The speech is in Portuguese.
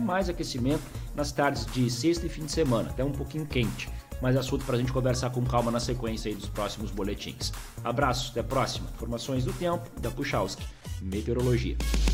mais aquecimento nas tardes de sexta e fim de semana, até um pouquinho quente. Mais assunto para a gente conversar com calma na sequência aí dos próximos boletins. Abraços, até a próxima. Informações do tempo da Puchalski Meteorologia.